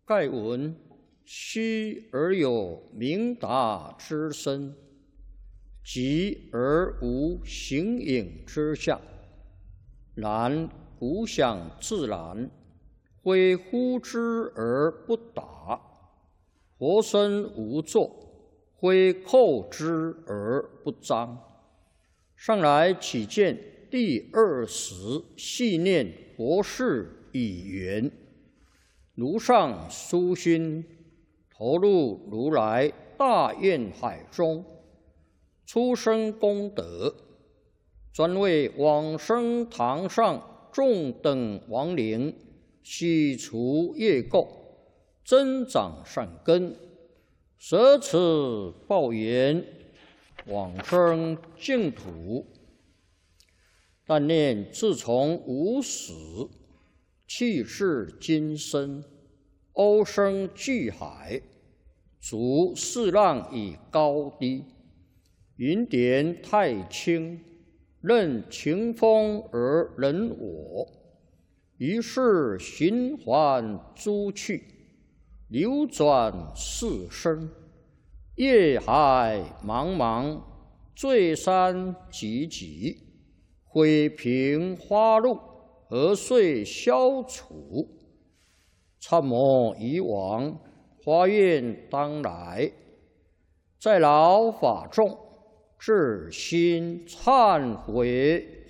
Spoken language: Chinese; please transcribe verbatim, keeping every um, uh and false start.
盖闻虚而有明达之身，急而无形影之象。然古想自然，非呼之而不答；活生无作，非叩之而不彰。上来起见第二十细念佛事已圆，如上殊心，投入如来大愿海中，出生功德，专为往生堂上众等亡灵洗除业垢，增长善根，舍此报缘，往生净土。但念自从无始，气世今生，欧生巨海，逐四浪以高低，云点太清，任情风而人我。于是循环诸趣，流转四生，业海茫茫，罪山急急，毁平花路，何遂消除？参谋以往，发愿当来，在劳法众，至心忏悔。